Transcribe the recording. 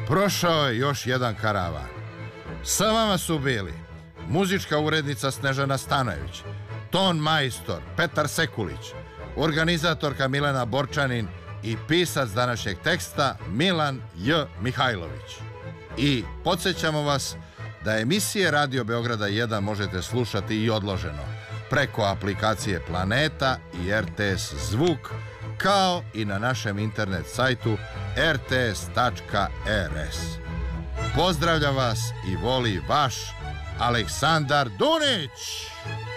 Prošao je još jedan karavan. Sa vama su bili muzička urednica Snežana Stanojević, ton majstor Petar Sekulić, organizatorka Milena Borčanin i pisac današnjeg teksta Milan J. Mihajlović. I podsjećamo vas da emisije Radio Beograda 1 možete slušati i odloženo preko aplikacije Planeta i RTS Zvuk, kao i na našem internet sajtu rts.rs. Pozdravlja vas i voli vaš Aleksandar Dunić!